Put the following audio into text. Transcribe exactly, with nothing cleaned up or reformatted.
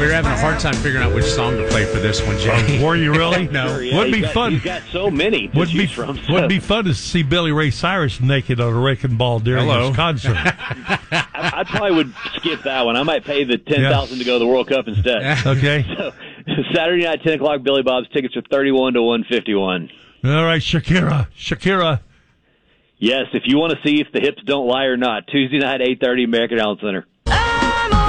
we were having a hard time figuring out which song to play for this one, Jay. Were you really? No. Sure, yeah, Would be got, fun. You've got so many to Would be choose from. So. would be fun to see Billy Ray Cyrus naked on a wrecking ball during Hello. his concert. I, I probably would skip that one. I might pay the ten thousand to go to the World Cup instead. Okay. So, Saturday night, ten o'clock, Billy Bob's tickets are thirty-one to one fifty-one. All right, Shakira, Shakira. Yes, if you want to see if the hips don't lie or not, Tuesday night, eight thirty, American Allen Center.